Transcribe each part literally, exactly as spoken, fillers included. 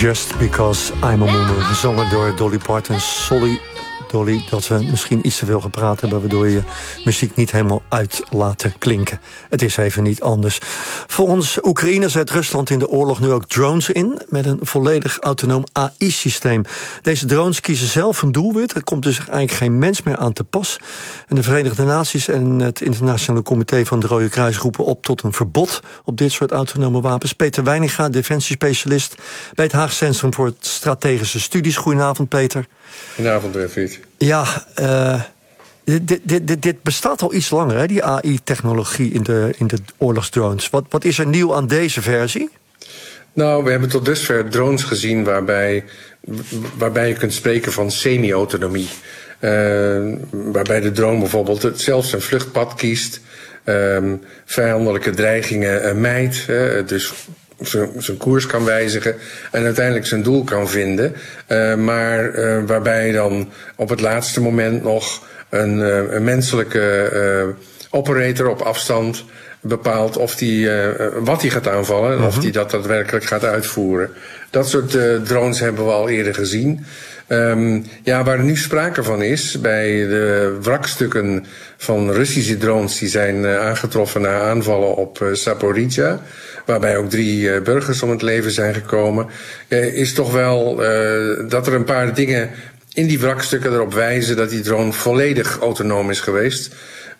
Just Because I'm a Woman, gezongen door Dolly Parton. Sorry, Dolly, dat we misschien iets te veel gepraat hebben, waardoor je muziek niet helemaal uit laten klinken. Het is even niet anders. Volgens Oekraïne zet Rusland in de oorlog nu ook drones in, met een volledig autonoom A I-systeem. Deze drones kiezen zelf een doelwit. Er komt dus eigenlijk geen mens meer aan te pas. En de Verenigde Naties en het Internationale Comité van de Rode Kruis roepen op tot een verbod op dit soort autonome wapens. Peter Weininga, defensiespecialist bij het Haag Centrum voor Strategische Studies. Goedenavond, Peter. Goedenavond, Fried. Ja, uh, dit, dit, dit, dit bestaat al iets langer, hè, die A I-technologie in de, in de oorlogsdrones. Wat, wat is er nieuw aan deze versie? Nou, we hebben tot dusver drones gezien waarbij, waarbij je kunt spreken van semi-autonomie. Uh, waarbij de drone bijvoorbeeld het, zelfs een vluchtpad kiest, um, vijandelijke dreigingen uh, mijdt, uh, dus zijn koers kan wijzigen en uiteindelijk zijn doel kan vinden. Uh, maar uh, waarbij dan op het laatste moment nog een, uh, een menselijke uh, operator op afstand bepaalt of die, uh, wat hij gaat aanvallen en uh-huh. of hij dat daadwerkelijk gaat uitvoeren. Dat soort uh, drones hebben we al eerder gezien. Um, ja, waar er nu sprake van is, bij de wrakstukken van Russische drones die zijn uh, aangetroffen na aanvallen op uh, Zaporizhzhia, waarbij ook drie uh, burgers om het leven zijn gekomen, uh, is toch wel uh, dat er een paar dingen in die wrakstukken erop wijzen dat die drone volledig autonoom is geweest.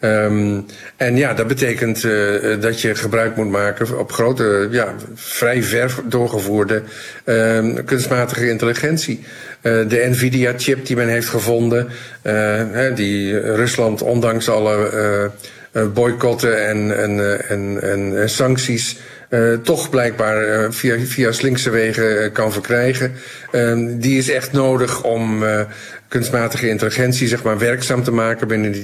Um, en ja, dat betekent uh, dat je gebruik moet maken op grote, ja, vrij ver doorgevoerde uh, kunstmatige intelligentie. Uh, de Nvidia-chip die men heeft gevonden, uh, die Rusland ondanks alle uh, boycotten en, en, en, en, en sancties Uh, toch blijkbaar uh, via, via slinkse wegen uh, kan verkrijgen. Uh, die is echt nodig om uh, kunstmatige intelligentie zeg maar werkzaam te maken binnen die